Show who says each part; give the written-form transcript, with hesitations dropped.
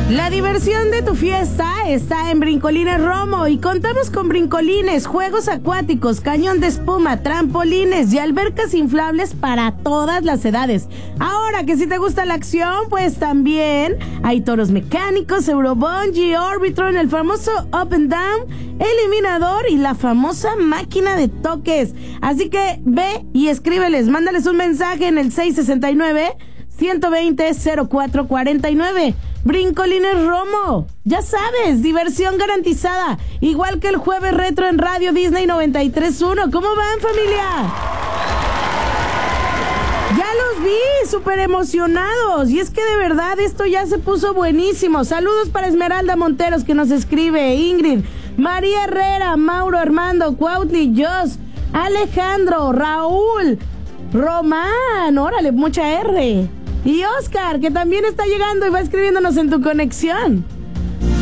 Speaker 1: La diversión de tu fiesta está en Brincolines Romo y contamos con brincolines, juegos acuáticos, cañón de espuma, trampolines y albercas inflables para todas las edades. Ahora que si te gusta la acción, pues también hay toros mecánicos, Eurobungee, Orbitron, el famoso Up and Down, eliminador y la famosa máquina de toques. Así que ve y escríbeles, mándales un mensaje en el 669-120-0449. Brincolines Romo, ya sabes, diversión garantizada, igual que el jueves retro en Radio Disney 93.1. ¿Cómo van, familia? Ya los vi, súper emocionados, y es que de verdad esto ya se puso buenísimo. Saludos para Esmeralda Monteros, que nos escribe, Ingrid, María Herrera, Mauro Armando, Cuautli, Jos, Alejandro, Raúl, Román, órale, mucha R. Y Oscar, que también está llegando y va escribiéndonos en tu conexión.